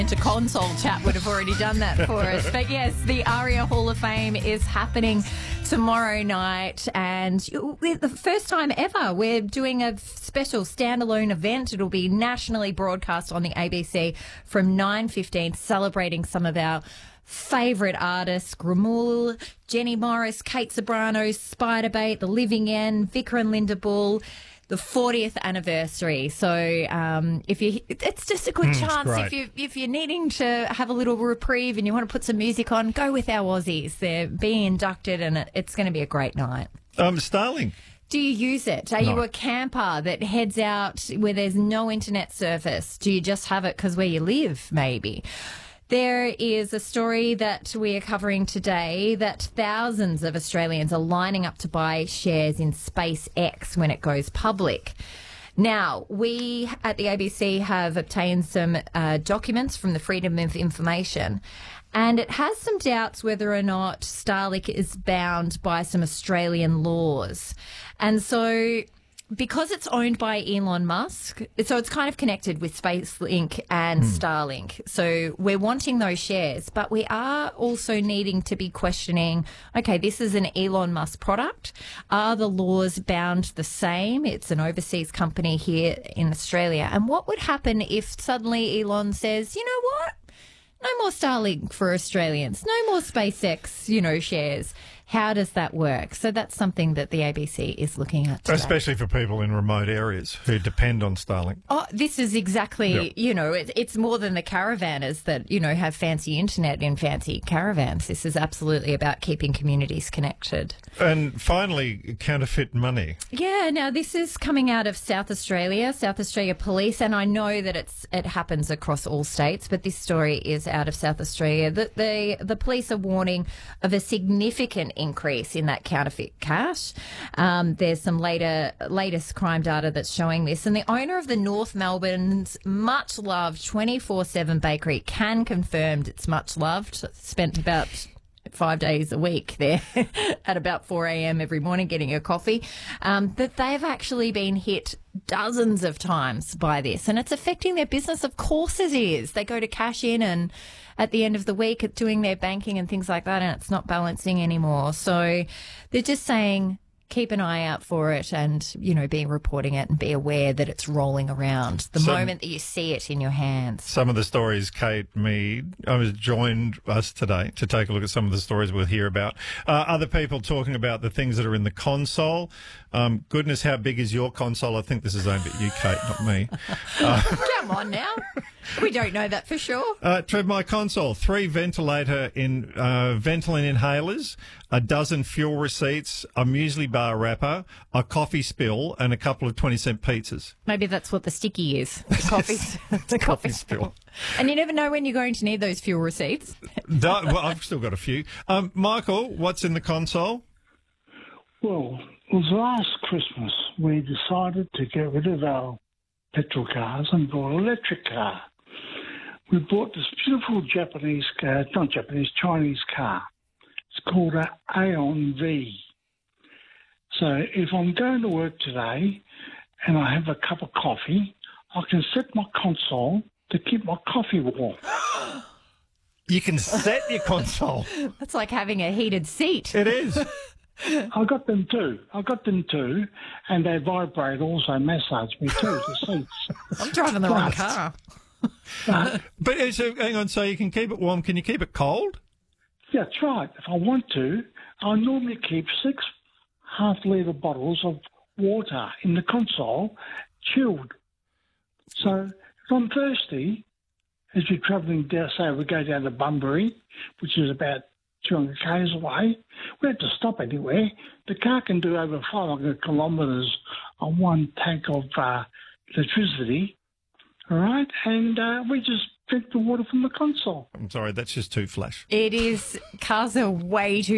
Into console chat would have already done that for us. But yes, the ARIA Hall of Fame is happening tomorrow night, and the first time ever we're doing a special standalone event. It'll be nationally broadcast on the ABC from 9:15, celebrating some of our favourite artists: Gramul, Jenny Morris, Kate Sobrano, Spiderbait, The Living End, Vicar and Linda Bull. The 40th anniversary. So it's just a good chance if you're needing to have a little reprieve and you want to put some music on, go with our Aussies. They're being inducted and it's going to be a great night. Starlink. Do you use it? Are you a camper that heads out where there's no internet service? Do you just have it because where you live, maybe? There is a story that we are covering today that thousands of Australians are lining up to buy shares in SpaceX when it goes public. Now, we at the ABC have obtained some documents from the Freedom of Information, and it has some doubts whether or not Starlink is bound by some Australian laws. And so, because it's owned by Elon Musk, so it's kind of connected with SpaceLink and Starlink. So we're wanting those shares, but we are also needing to be questioning, okay, this is an Elon Musk product. Are the laws bound the same? It's an overseas company here in Australia. And what would happen if suddenly Elon says, you know what? No more Starlink for Australians. No more SpaceX, shares. How does that work? So that's something that the ABC is looking at today. Especially for people in remote areas who depend on Starlink. Oh, this is exactly, it's more than the caravanners that, have fancy internet in fancy caravans. This is absolutely about keeping communities connected. And finally, counterfeit money. Yeah, now this is coming out of South Australia Police, and I know that it happens across all states, but this story is out of South Australia. The police are warning of a significant increase in that counterfeit cash. There's some latest crime data that's showing this, and the owner of the North Melbourne's much loved 24/7 bakery can confirm it's much loved. Spent about 5 days a week there at about 4 a.m. every morning getting a coffee, that they've actually been hit dozens of times by this, and it's affecting their business. Of course it is. They go to cash in and at the end of the week at doing their banking and things like that, and it's not balancing anymore. So they're just saying, keep an eye out for it and, be reporting it and be aware that it's rolling around the moment that you see it in your hands. Some of the stories, Kate Mead, joined us today to take a look at some of the stories we'll hear about. Other people talking about the things that are in the console. Goodness, how big is your console? I think this is aimed at you, Kate, not me. Come on now. We don't know that for sure. Trev, my console, 3 Ventolin inhalers, a dozen fuel receipts, a muesli bar wrapper, a coffee spill, and a couple of 20-cent pizzas. Maybe that's what the sticky is. The coffee spill. And you never know when you're going to need those fuel receipts. Well, I've still got a few. Michael, what's in the console? Well, it was last Christmas we decided to get rid of our petrol cars and bought an electric car. We bought this beautiful Chinese car. It's called an Aeon V. So if I'm going to work today and I have a cup of coffee, I can set my console to keep my coffee warm. You can set your console. That's like having a heated seat. It is. I got them too, and they vibrate also, massage me too, the seats. I'm driving the wrong car. But hang on, so you can keep it warm. Can you keep it cold? Yeah, that's right. If I want to, I normally keep 6 half-litre bottles of water in the console, chilled. So if I'm thirsty, as you're travelling down, say we go down to Bunbury, which is about 200 k's away, we don't have to stop anywhere. The car can do over 500 kilometres on one tank of electricity, all right? And we just drink the water from the console. I'm sorry, that's just too flash. It is. Cars are way too